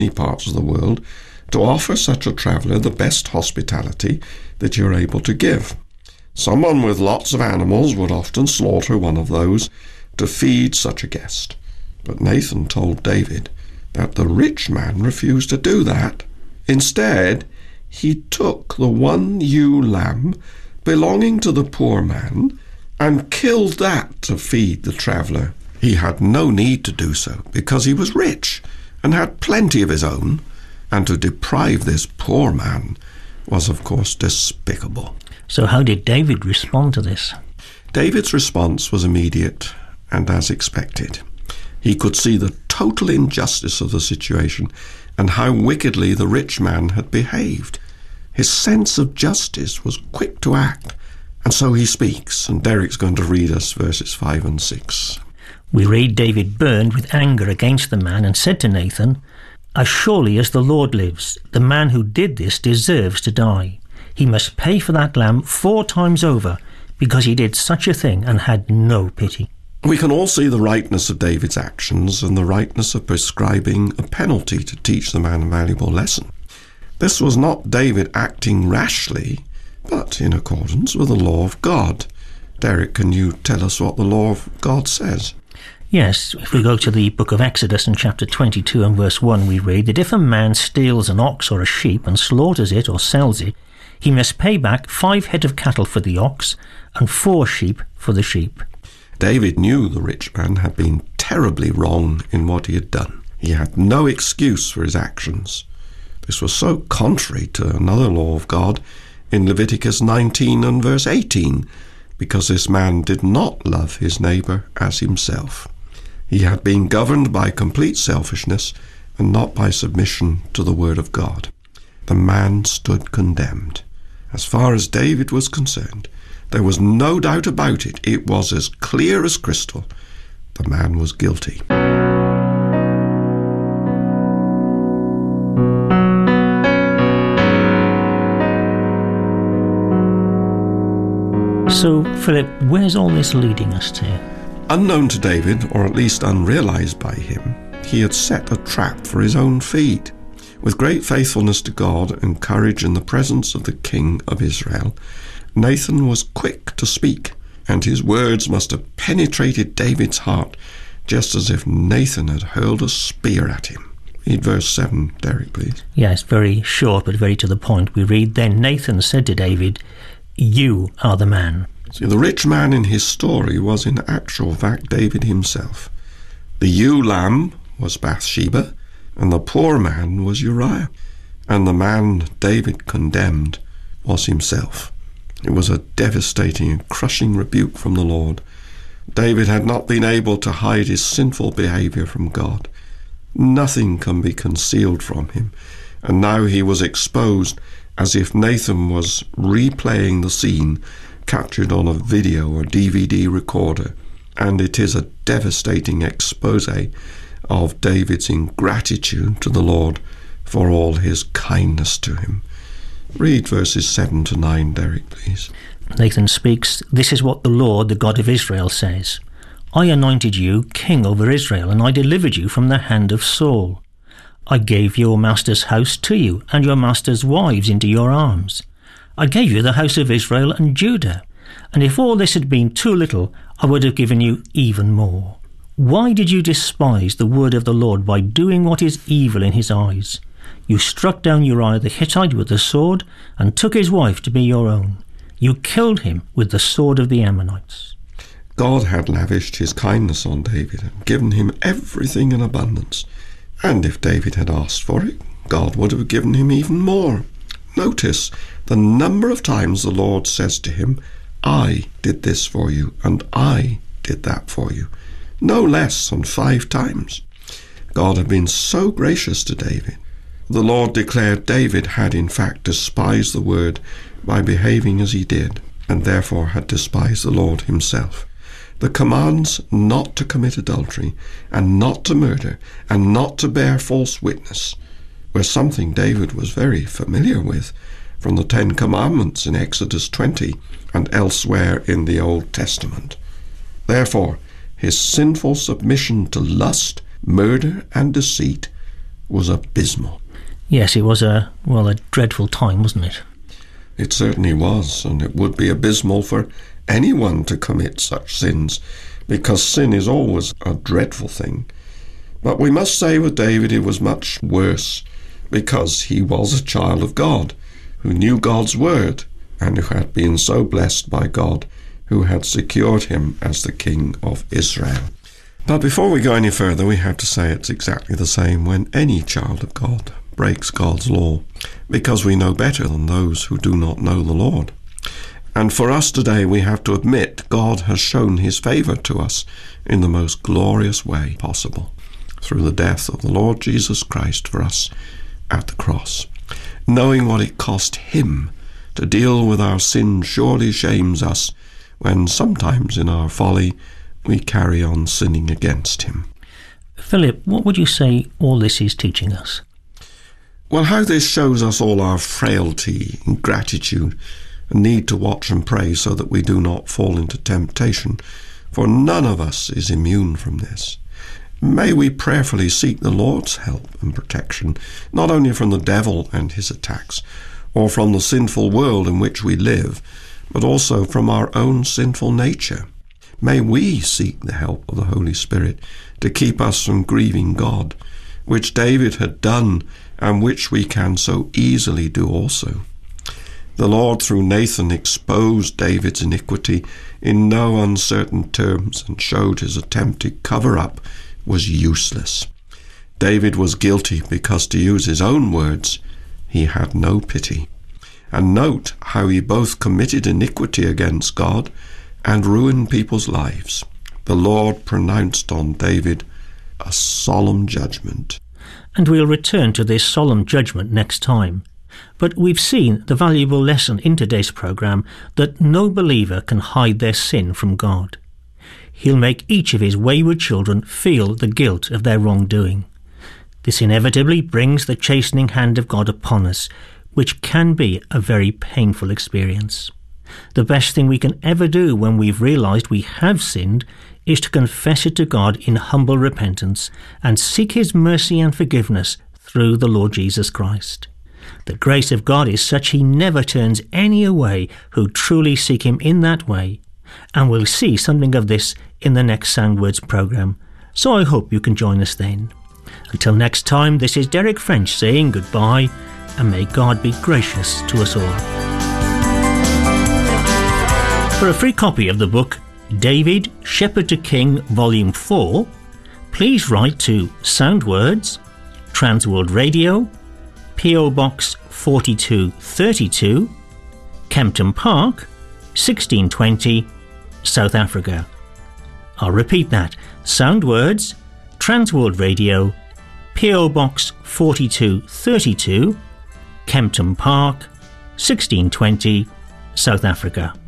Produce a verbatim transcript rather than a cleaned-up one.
many parts of the world to offer such a traveller the best hospitality that you're able to give. Someone with lots of animals would often slaughter one of those to feed such a guest. But Nathan told David that the rich man refused to do that. Instead, he took the one ewe lamb belonging to the poor man and killed that to feed the traveller. He had no need to do so because he was rich and had plenty of his own, and to deprive this poor man was, of course, despicable. So how did David respond to this? David's response was immediate and as expected. He could see the total injustice of the situation and how wickedly the rich man had behaved. His sense of justice was quick to act, and so he speaks, and Derek's going to read us verses five and six. We read, David burned with anger against the man and said to Nathan, "As surely as the Lord lives, the man who did this deserves to die. He must pay for that lamb four times over, because he did such a thing and had no pity." We can all see the rightness of David's actions and the rightness of prescribing a penalty to teach the man a valuable lesson. This was not David acting rashly, but in accordance with the law of God. Derek, can you tell us what the law of God says? Yes, if we go to the book of Exodus in chapter twenty-two and verse one, we read that if a man steals an ox or a sheep and slaughters it or sells it, he must pay back five head of cattle for the ox and four sheep for the sheep. David knew the rich man had been terribly wrong in what he had done. He had no excuse for his actions. This was so contrary to another law of God in Leviticus nineteen and verse eighteen, because this man did not love his neighbour as himself. He had been governed by complete selfishness and not by submission to the word of God. The man stood condemned. As far as David was concerned, there was no doubt about it. It was as clear as crystal. The man was guilty. So, Philip, where's all this leading us to? Unknown to David, or at least unrealized by him, he had set a trap for his own feet. With great faithfulness to God and courage in the presence of the King of Israel, Nathan was quick to speak, and his words must have penetrated David's heart, just as if Nathan had hurled a spear at him. Read verse seven, Derek, please. Yes, very short but very to the point. We read, "Then Nathan said to David, 'You are the man.'" See, the rich man in his story was in actual fact David himself. The ewe lamb was Bathsheba, and the poor man was Uriah, and the man David condemned was himself. It was a devastating and crushing rebuke from the Lord. David had not been able to hide his sinful behaviour from God. Nothing can be concealed from him, and now he was exposed as if Nathan was replaying the scene captured on a video or D V D recorder, and it is a devastating expose of David's ingratitude to the Lord for all his kindness to him. Read verses seven to nine, Derek, please. Nathan speaks, "This is what the Lord, the God of Israel, says. I anointed you king over Israel, and I delivered you from the hand of Saul. I gave your master's house to you, and your master's wives into your arms. I gave you the house of Israel and Judah, and if all this had been too little, I would have given you even more. Why did you despise the word of the Lord by doing what is evil in his eyes? You struck down Uriah the Hittite with the sword, and took his wife to be your own. You killed him with the sword of the Ammonites." God had lavished his kindness on David and given him everything in abundance. And if David had asked for it, God would have given him even more. Notice the number of times the Lord says to him, "I did this for you, and I did that for you." No less than five times. God had been so gracious to David. The Lord declared David had in fact despised the word by behaving as he did, and therefore had despised the Lord himself. The commands not to commit adultery, and not to murder, and not to bear false witness were something David was very familiar with from the Ten Commandments in Exodus twenty and elsewhere in the Old Testament. Therefore, his sinful submission to lust, murder, and deceit was abysmal. Yes, it was a, well, a dreadful time, wasn't it? It certainly was, and it would be abysmal for anyone to commit such sins, because sin is always a dreadful thing. But we must say with David it was much worse, because he was a child of God, who knew God's word, and who had been so blessed by God, who had secured him as the king of Israel. But before we go any further, we have to say it's exactly the same when any child of God breaks God's law, because we know better than those who do not know the Lord. And for us today, we have to admit God has shown his favour to us in the most glorious way possible, through the death of the Lord Jesus Christ for us at the cross. Knowing what it cost him to deal with our sin surely shames us when sometimes in our folly we carry on sinning against him. Philip, what would you say all this is teaching us? Well, how this shows us all our frailty, ingratitude, and need to watch and pray so that we do not fall into temptation, for none of us is immune from this. May we prayerfully seek the Lord's help and protection, not only from the devil and his attacks, or from the sinful world in which we live, but also from our own sinful nature. May we seek the help of the Holy Spirit to keep us from grieving God, which David had done and which we can so easily do also. The Lord through Nathan exposed David's iniquity in no uncertain terms and showed his attempt to cover up was useless. David was guilty because, to use his own words, he had no pity. And note how he both committed iniquity against God and ruined people's lives. The Lord pronounced on David a solemn judgment. And we'll return to this solemn judgment next time. But we've seen the valuable lesson in today's programme that no believer can hide their sin from God. He'll make each of his wayward children feel the guilt of their wrongdoing. This inevitably brings the chastening hand of God upon us, which can be a very painful experience. The best thing we can ever do when we've realised we have sinned is to confess it to God in humble repentance and seek his mercy and forgiveness through the Lord Jesus Christ. The grace of God is such he never turns any away who truly seek him in that way, and we'll see something of this in the next Sound Words programme, so I hope you can join us then. Until next time, this is Derek French saying goodbye, and may God be gracious to us all. For a free copy of the book David, Shepherd to King, Volume four, please write to Sound Words, Transworld Radio, P O Box forty-two thirty-two, Kempton Park, sixteen twenty, South Africa. I'll repeat that. Sound Words, Transworld Radio, P O Box forty-two thirty-two, Kempton Park, sixteen twenty, South Africa.